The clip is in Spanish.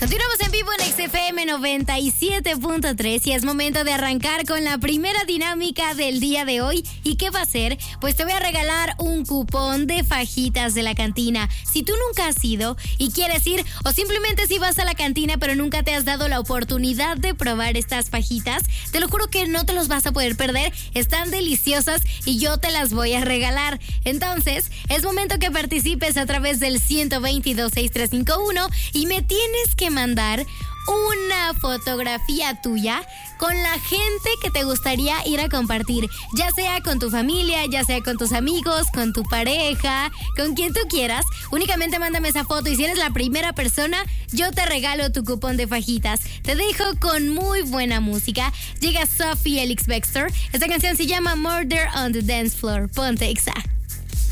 Continuamos en vivo en XFM 97.3 y es momento de arrancar con la primera dinámica del día de hoy. ¿Y qué va a ser? Pues te voy a regalar un cupón de fajitas de la cantina. Si tú nunca has ido y quieres ir, o simplemente si vas a la cantina pero nunca te has dado la oportunidad de probar estas fajitas, te lo juro que no te los vas a poder perder. Están deliciosas y yo te las voy a regalar. Entonces, es momento que participes a través del 122-6351 y me tienes que mandar una fotografía tuya con la gente que te gustaría ir a compartir, ya sea con tu familia, ya sea con tus amigos, con tu pareja, con quien tú quieras. Únicamente mándame esa foto y si eres la primera persona, yo te regalo tu cupón de fajitas. Te dejo con muy buena música. Llega Sophie Elix Bextor. Esta canción se llama Murder on the Dance Floor. Ponte Exa.